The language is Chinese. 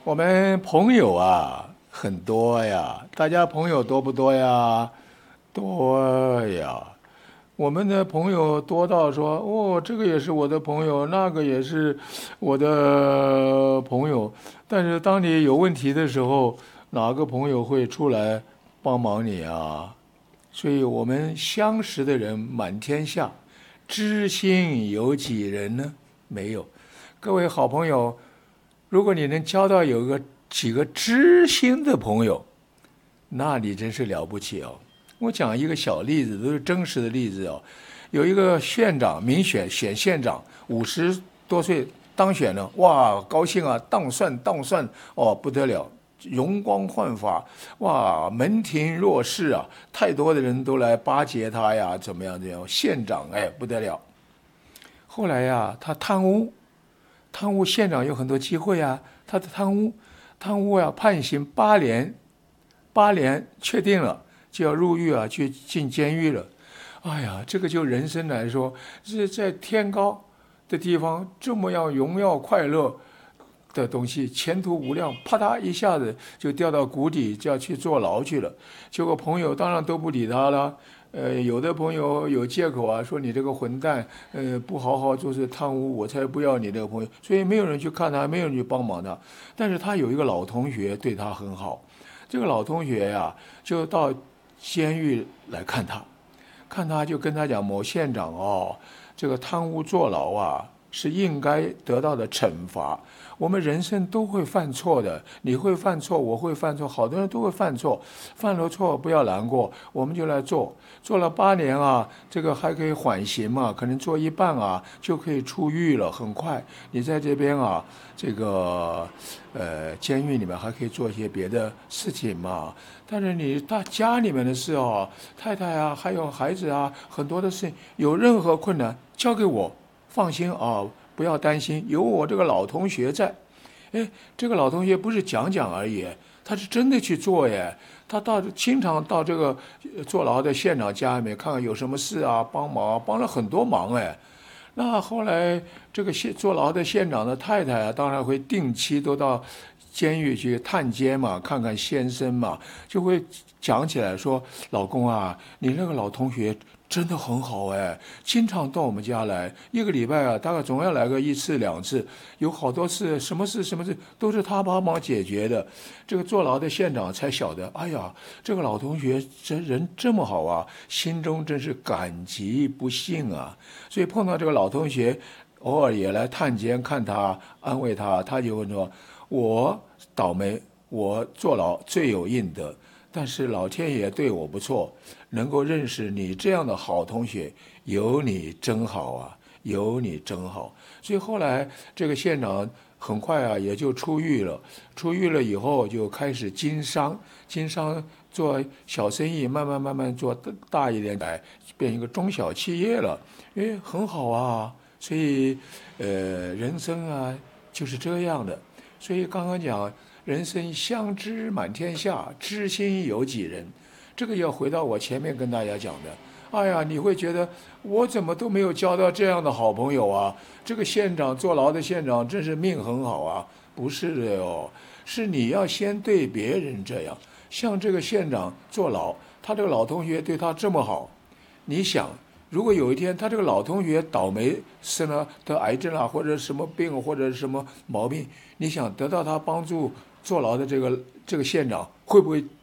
我们朋友啊很多呀，大家朋友多不多呀？多呀。我们的朋友多到说，哦，这个也是我的朋友，那个也是我的朋友。但是当你有问题的时候，哪个朋友会出来帮忙你啊？所以我们相识的人满天下，知心有几人呢？没有。各位好朋友，如果你能交到几个知心的朋友，那你真是了不起哦！我讲一个小例子，都是真实的例子哦。有一个县长民选县长，50多岁当选了，哇，高兴啊，当选哦，不得了，容光焕发，哇，门庭若市啊，太多的人都来巴结他呀，怎么样怎么样？县长哎，不得了。后来呀，他贪污县长有很多机会啊，他的贪污呀，判刑8年，8年确定了就要入狱啊，去进监狱了。哎呀，这个就人生来说，是在天高的地方这么样荣耀快乐的东西，前途无量，啪嗒一下子就掉到谷底，就要去坐牢去了。结果朋友当然都不理他了。有的朋友有借口啊，说你这个混蛋，不好好做事贪污，我才不要你这个朋友。所以没有人去看他，没有人去帮忙他。但是他有一个老同学对他很好，这个老同学呀，就到监狱来看他，就跟他讲，某县长哦，这个贪污坐牢啊，是应该得到的惩罚。我们人生都会犯错的，你会犯错，我会犯错，好多人都会犯错。犯了错不要难过，我们就来做了8年啊，这个还可以缓刑嘛，可能做一半啊就可以出狱了，很快。你在这边啊，这个监狱里面还可以做一些别的事情嘛。但是你大家里面的事哦，太太啊，还有孩子啊，很多的事情，有任何困难交给我，放心啊，不要担心，有我这个老同学在。哎，这个老同学不是讲讲而已，他是真的去做耶。他经常到这个坐牢的县长家里面看看有什么事啊，帮忙，帮了很多忙哎。那后来这个坐牢的县长的太太啊，当然会定期都到监狱去探监嘛，看看先生嘛，就会讲起来说：“老公啊，你那个老同学真的很好哎，经常到我们家来，一个礼拜啊，大概总要来个1次2次，有好多次，什么事都是他帮忙解决的。”这个坐牢的县长才晓得，哎呀，这个老同学人这么好啊，心中真是感激不尽啊。所以碰到这个老同学，偶尔也来探监看他，安慰他，他就会说：“我倒霉，我坐牢罪有应得，但是老天爷对我不错，能够认识你这样的好同学，有你真好啊，有你真好。”所以后来这个县长很快啊也就出狱了，出狱了以后就开始经商做小生意，慢慢做大一点，变一个中小企业了。哎，很好啊。所以人生啊就是这样的。所以刚刚讲人生相知满天下，知心有几人，这个要回到我前面跟大家讲的。哎呀，你会觉得我怎么都没有交到这样的好朋友啊？这个县长坐牢的县长真是命很好啊？不是的哟，是你要先对别人这样。像这个县长坐牢，他这个老同学对他这么好，你想，如果有一天他这个老同学倒霉生了得癌症啊，或者什么病或者什么毛病，你想得到他帮助坐牢的这个县长会不会